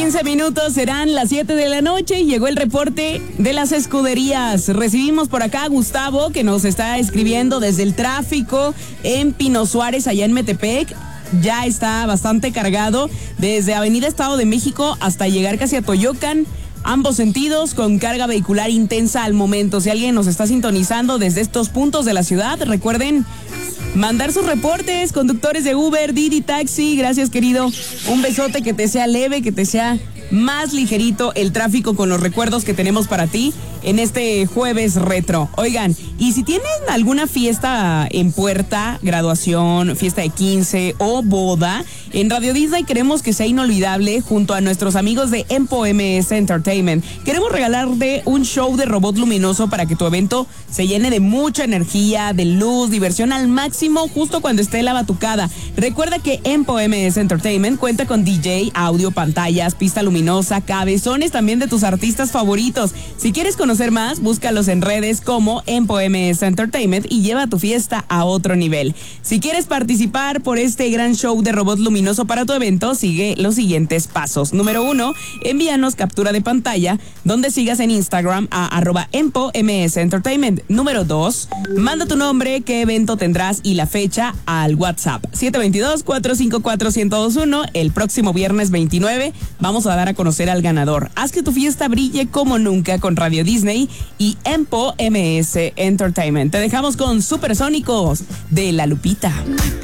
15 minutos serán las 7 de la noche y llegó el reporte de las escuderías. Recibimos por acá a Gustavo, que nos está escribiendo desde el tráfico en Pino Suárez, allá en Metepec. Ya está bastante cargado desde Avenida Estado de México hasta llegar casi a Toyocan. Ambos sentidos con carga vehicular intensa al momento. Si alguien nos está sintonizando desde estos puntos de la ciudad, recuerden mandar sus reportes, conductores de Uber, Didi, Taxi. Gracias, querido. Un besote, que te sea leve, que te sea más ligerito el tráfico con los recuerdos que tenemos para ti en este jueves retro. Oigan, y si tienen alguna fiesta en puerta, graduación, fiesta de 15 o boda, en Radio Disney queremos que sea inolvidable junto a nuestros amigos de Empo MS Entertainment. Queremos regalarte un show de robot luminoso para que tu evento se llene de mucha energía, de luz, diversión al máximo justo cuando esté la batucada. Recuerda que Empo MS Entertainment cuenta con DJ, audio, pantallas, pista luminosa, cabezones también de tus artistas favoritos. Si quieres conocer más, búscalos en redes como Empo MS Entertainment y lleva tu fiesta a otro nivel. Si quieres participar por este gran show de robot luminoso para tu evento, sigue los siguientes pasos. Número 1, envíanos captura de pantalla donde sigas en Instagram a @EmpoMS Entertainment. Número 2, manda tu nombre, qué evento tendrás y la fecha al WhatsApp 722-454-1021. El próximo viernes 29 vamos a dar a conocer al ganador. Haz que tu fiesta brille como nunca con Radio Disney y Empo MS Entertainment. Te dejamos con Supersónicos de La Lupita.